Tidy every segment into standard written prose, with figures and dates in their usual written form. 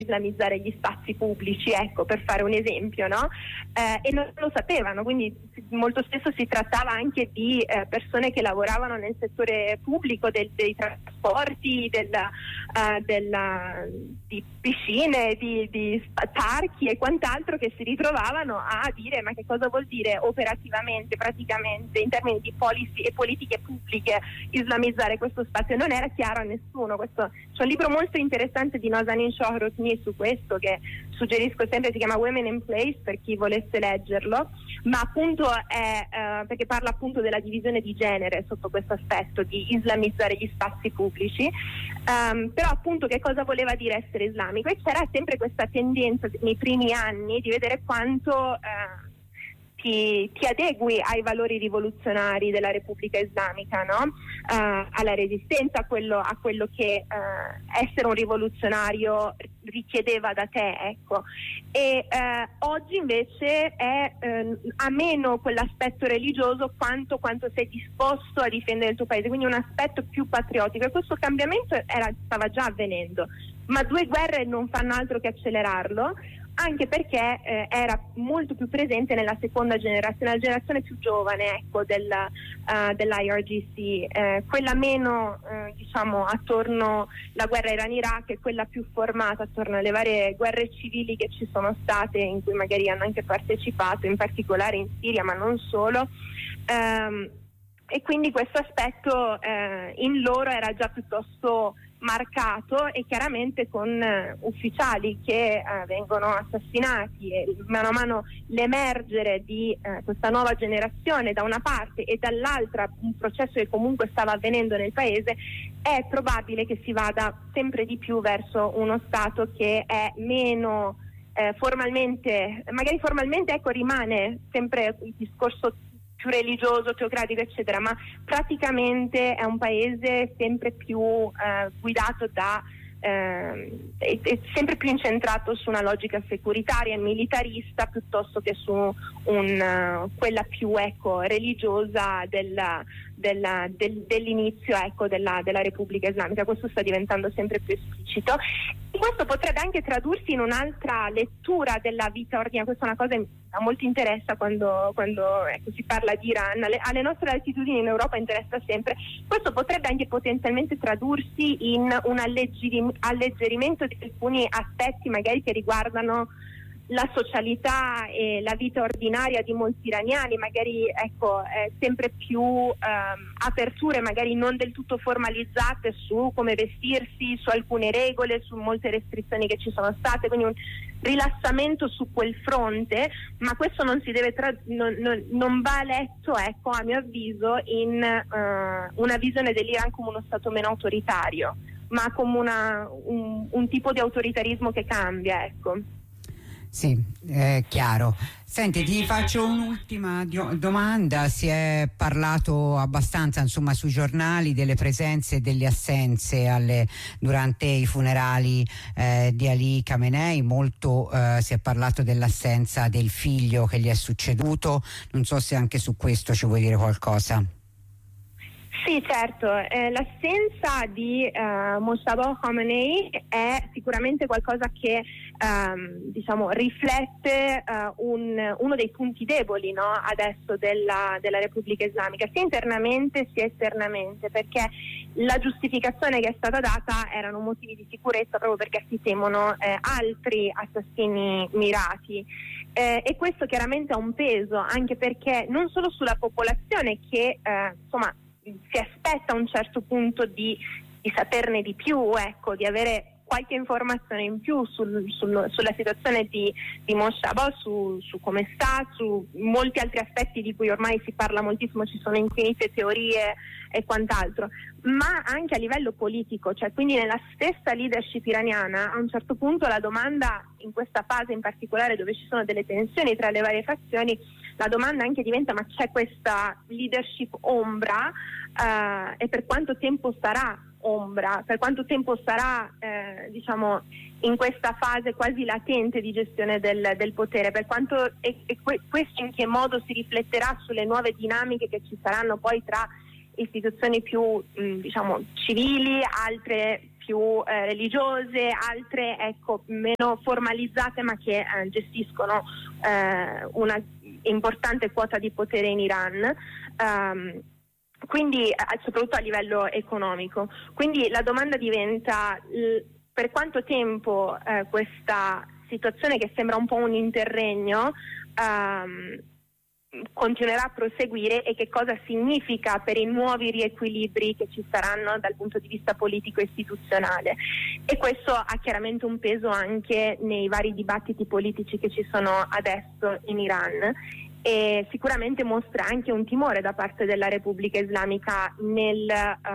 islamizzare gli spazi pubblici, ecco, per fare un esempio, no? E non lo sapevano, quindi molto spesso si trattava anche di persone che lavoravano nel settore pubblico dei trasporti, di piscine, di parchi e quant'altro, che si ritrovavano a dire: ma che cosa vuol dire operativamente, praticamente, in termini di policy e politiche pubbliche, islamizzare questo spazio? Non era chiaro a nessuno. C'è un libro molto interessante di Nazanin Shohrozmi su questo, che suggerisco sempre, si chiama Women in Place, per chi volesse leggerlo, ma appunto è perché parla appunto della divisione di genere sotto questo aspetto di islamizzare gli spazi pubblici. Però appunto che cosa voleva dire essere islamico? E c'era sempre questa tendenza nei primi anni di vedere quanto ti adegui ai valori rivoluzionari della Repubblica Islamica, no? Alla resistenza, a quello che essere un rivoluzionario richiedeva da te, ecco. E oggi invece ha meno quell'aspetto religioso quanto sei disposto a difendere il tuo paese, quindi un aspetto più patriottico, e questo cambiamento stava già avvenendo, ma 2 guerre non fanno altro che accelerarlo, anche perché era molto più presente nella seconda generazione, la generazione più giovane, ecco, dell'IRGC, quella meno diciamo attorno alla guerra Iran-Iraq, e quella più formata attorno alle varie guerre civili che ci sono state, in cui magari hanno anche partecipato, in particolare in Siria, ma non solo. E quindi questo aspetto in loro era già piuttosto marcato, e chiaramente con ufficiali che vengono assassinati, e mano a mano l'emergere di questa nuova generazione da una parte, e dall'altra un processo che comunque stava avvenendo nel paese, è probabile che si vada sempre di più verso uno Stato che è meno formalmente, magari formalmente, ecco, rimane sempre il discorso più religioso, teocratico, eccetera, ma praticamente è un paese sempre più guidato è sempre più incentrato su una logica securitaria e militarista, piuttosto che su quella più, ecco, religiosa dell'inizio, ecco, della Repubblica Islamica. Questo sta diventando sempre più esplicito, e questo potrebbe anche tradursi in un'altra lettura della vita ordinaria. Questa è una cosa che mi molto interessa quando ecco, si parla di Iran. Alle nostre latitudini in Europa interessa sempre. Questo potrebbe anche potenzialmente tradursi in un alleggerimento di alcuni aspetti magari che riguardano la socialità e la vita ordinaria di molti iraniani, magari, ecco, sempre più aperture magari non del tutto formalizzate su come vestirsi, su alcune regole, su molte restrizioni che ci sono state, quindi un rilassamento su quel fronte, ma questo non si deve non va letto, ecco, a mio avviso, in una visione dell'Iran come uno stato meno autoritario, ma come un tipo di autoritarismo che cambia, ecco. Sì, chiaro. Senti, ti faccio un'ultima domanda. Si è parlato abbastanza, insomma, sui giornali delle presenze e delle assenze durante i funerali di Ali Khamenei. Molto si è parlato dell'assenza del figlio che gli è succeduto. Non so se anche su questo ci vuoi dire qualcosa. Sì, certo, l'assenza di Mojtaba Khamenei è sicuramente qualcosa che diciamo riflette uno dei punti deboli, no, adesso della Repubblica Islamica, sia internamente sia esternamente, perché la giustificazione che è stata data erano motivi di sicurezza, proprio perché si temono altri assassini mirati. E questo chiaramente ha un peso, anche perché non solo sulla popolazione che insomma si aspetta a un certo punto di saperne di più, ecco, di avere qualche informazione in più sulla situazione di Mojtaba, su come sta, su molti altri aspetti di cui ormai si parla moltissimo, ci sono infinite teorie e quant'altro, ma anche a livello politico, cioè quindi nella stessa leadership iraniana. A un certo punto la domanda, in questa fase in particolare dove ci sono delle tensioni tra le varie fazioni, la domanda anche diventa: ma c'è questa leadership ombra, e per quanto tempo sarà ombra, per quanto tempo sarà diciamo in questa fase quasi latente di gestione del potere, per quanto questo in che modo si rifletterà sulle nuove dinamiche che ci saranno poi tra istituzioni più diciamo civili, altre più religiose, altre ecco meno formalizzate, ma che gestiscono una importante quota di potere in Iran. Quindi soprattutto a livello economico. Quindi la domanda diventa per quanto tempo questa situazione, che sembra un po' un interregno, continuerà a proseguire, e che cosa significa per i nuovi riequilibri che ci saranno dal punto di vista politico e istituzionale. E questo ha chiaramente un peso anche nei vari dibattiti politici che ci sono adesso in Iran, e sicuramente mostra anche un timore da parte della Repubblica Islamica nel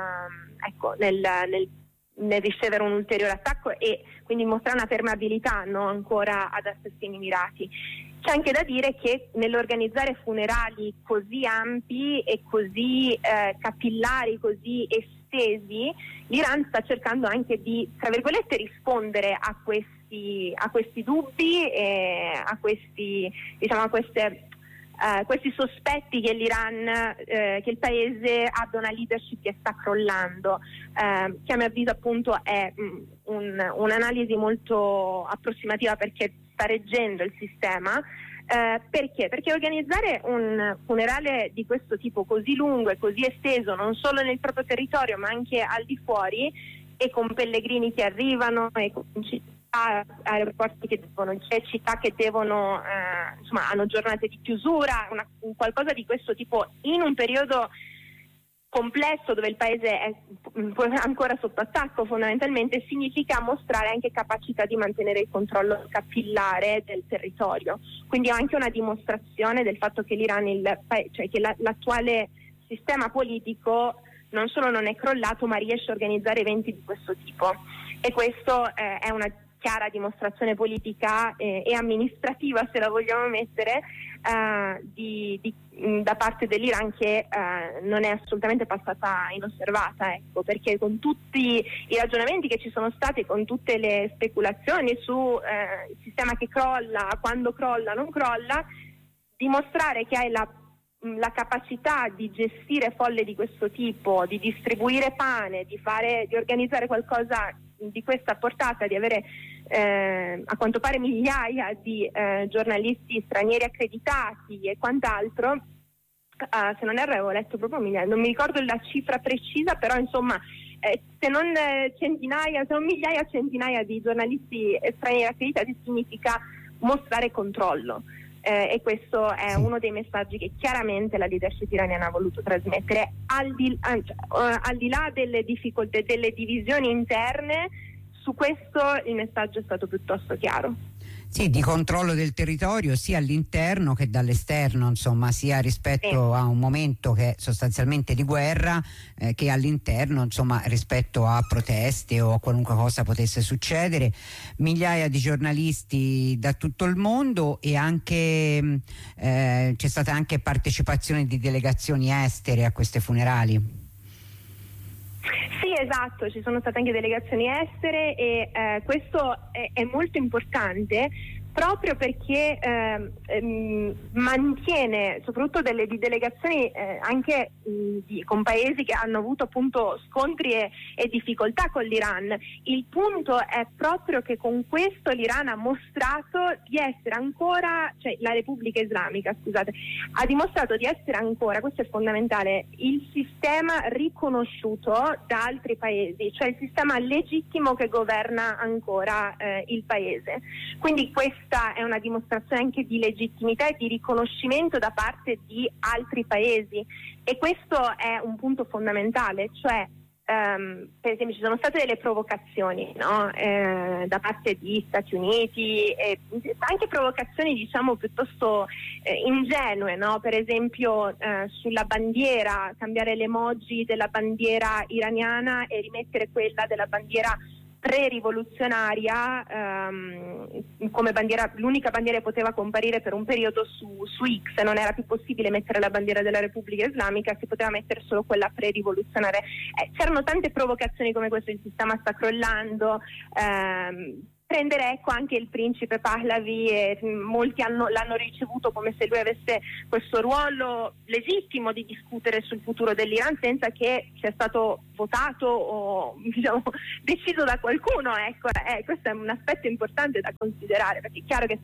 ricevere un ulteriore attacco, e quindi mostra una permeabilità ancora ad essersi in Emirati. C'è anche da dire che nell'organizzare funerali così ampi e così capillari, così estesi, l'Iran sta cercando anche di, tra virgolette, rispondere a questi dubbi e a questi sospetti che l'Iran, che il paese abbia una leadership che sta crollando, che a mio avviso appunto è un'analisi molto approssimativa, perché sta reggendo il sistema. Perché? Perché organizzare un funerale di questo tipo, così lungo e così esteso, non solo nel proprio territorio ma anche al di fuori, e con pellegrini che arrivano, e con città, aeroporti che devono, città che devono, hanno giornate di chiusura, qualcosa di questo tipo in un periodo complesso dove il paese è ancora sotto attacco, fondamentalmente significa mostrare anche capacità di mantenere il controllo capillare del territorio. Quindi è anche una dimostrazione del fatto che l'Iran, che l'attuale sistema politico non solo non è crollato, ma riesce a organizzare eventi di questo tipo, e questo è una chiara dimostrazione politica e amministrativa, se la vogliamo mettere, da parte dell'Iran, che non è assolutamente passata inosservata, ecco, perché con tutti i ragionamenti che ci sono stati, con tutte le speculazioni su il sistema che crolla, quando crolla, non crolla, dimostrare che hai la capacità di gestire folle di questo tipo, di distribuire pane, di organizzare qualcosa di questa portata, di avere a quanto pare migliaia di giornalisti stranieri accreditati e quant'altro. Se non erro avevo letto proprio migliaia, non mi ricordo la cifra precisa, però insomma se non migliaia, centinaia di giornalisti stranieri accreditati, significa mostrare controllo. E questo è uno dei messaggi che chiaramente la leadership iraniana ha voluto trasmettere, al di là delle difficoltà, delle divisioni interne. Su questo il messaggio è stato piuttosto chiaro. Sì, di controllo del territorio sia all'interno che dall'esterno, insomma, sia rispetto a un momento che è sostanzialmente di guerra, che all'interno, insomma, rispetto a proteste o a qualunque cosa potesse succedere. Migliaia di giornalisti da tutto il mondo, e anche c'è stata anche partecipazione di delegazioni estere a queste funerali. Sì, esatto, ci sono state anche delegazioni estere, e questo è molto importante, proprio perché mantiene soprattutto di delegazioni anche con paesi che hanno avuto appunto scontri e difficoltà con l'Iran. Il punto è proprio che con questo l'Iran ha mostrato di essere ancora, cioè la Repubblica Islamica, scusate, ha dimostrato di essere ancora, questo è fondamentale, il sistema riconosciuto da altri paesi, cioè il sistema legittimo che governa ancora il paese. Quindi questa è una dimostrazione anche di legittimità e di riconoscimento da parte di altri paesi, e questo è un punto fondamentale, cioè per esempio ci sono state delle provocazioni, no? Da parte di Stati Uniti, e anche provocazioni diciamo piuttosto ingenue, no? Per esempio sulla bandiera, cambiare l'emoji della bandiera iraniana e rimettere quella della bandiera pre-rivoluzionaria come bandiera, l'unica bandiera che poteva comparire per un periodo su X. Non era più possibile mettere la bandiera della Repubblica Islamica, si poteva mettere solo quella pre-rivoluzionaria. C'erano tante provocazioni come questo, il sistema sta crollando, prendere ecco anche il principe Pahlavi, e molti l'hanno ricevuto come se lui avesse questo ruolo legittimo di discutere sul futuro dell'Iran senza che sia stato votato o diciamo deciso da qualcuno, ecco. Questo è un aspetto importante da considerare, perché è chiaro che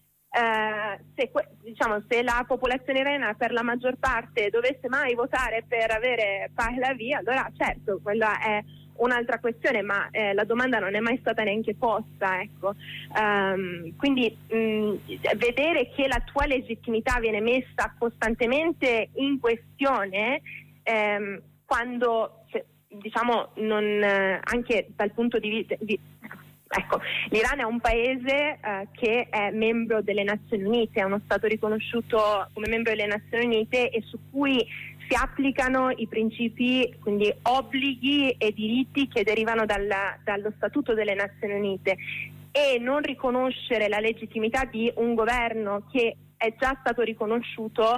se la popolazione iraniana per la maggior parte dovesse mai votare per avere Pahlavi, allora certo quella è un'altra questione, ma la domanda non è mai stata neanche posta, ecco. Quindi vedere che la tua legittimità viene messa costantemente in questione quando diciamo non anche dal punto di vista ecco, l'Iran è un paese che è membro delle Nazioni Unite, è uno Stato riconosciuto come membro delle Nazioni Unite e su cui si applicano i principi, quindi obblighi e diritti che derivano dallo Statuto delle Nazioni Unite, e non riconoscere la legittimità di un governo che è già stato riconosciuto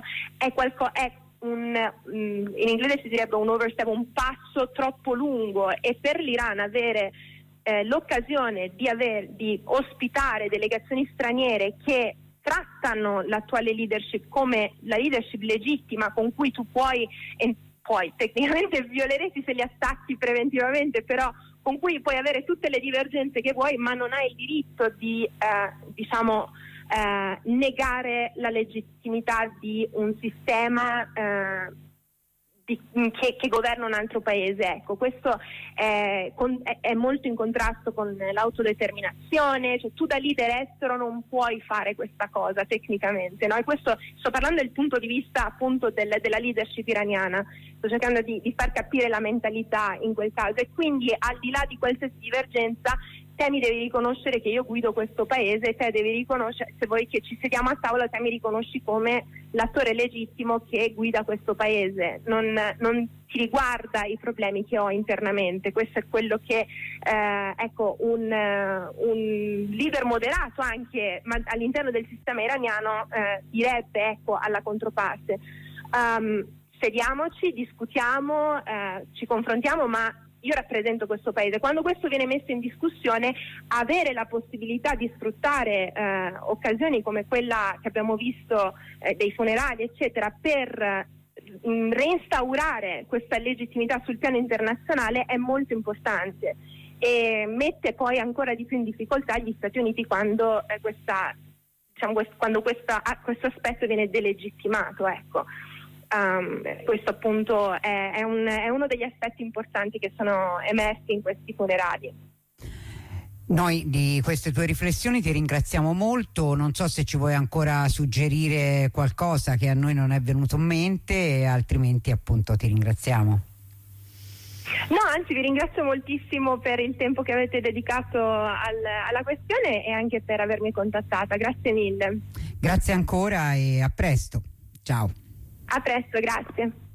in inglese si direbbe un overstep, un passo troppo lungo, e per l'Iran avere l'occasione di ospitare delegazioni straniere che trattano l'attuale leadership come la leadership legittima con cui tu puoi tecnicamente violeresti se li attacchi preventivamente, però con cui puoi avere tutte le divergenze che vuoi, ma non hai il diritto di negare la legittimità di un sistema che governa un altro paese. Ecco, questo è molto in contrasto con l'autodeterminazione, cioè tu da leader estero non puoi fare questa cosa tecnicamente, no? E questo sto parlando dal punto di vista appunto della leadership iraniana, sto cercando di far capire la mentalità in quel caso, e quindi al di là di qualsiasi divergenza te mi devi riconoscere che io guido questo paese, te devi riconoscere, se vuoi che ci sediamo a tavola, te mi riconosci come l'attore legittimo che guida questo paese, non ti riguarda i problemi che ho internamente. Questo è quello che un leader moderato anche all'interno del sistema iraniano direbbe, ecco, alla controparte. Sediamoci, discutiamo, ci confrontiamo, ma io rappresento questo paese. Quando questo viene messo in discussione, avere la possibilità di sfruttare occasioni come quella che abbiamo visto dei funerali, eccetera, per reinstaurare questa legittimità sul piano internazionale è molto importante, e mette poi ancora di più in difficoltà gli Stati Uniti quando questo aspetto viene delegittimato, ecco. Questo appunto è uno degli aspetti importanti che sono emersi in questi funerali. Noi di queste tue riflessioni ti ringraziamo molto, non so se ci vuoi ancora suggerire qualcosa che a noi non è venuto in mente, altrimenti appunto ti ringraziamo. No, anzi vi ringrazio moltissimo per il tempo che avete dedicato alla questione e anche per avermi contattata, grazie mille. Grazie ancora e a presto, ciao. A presto, grazie.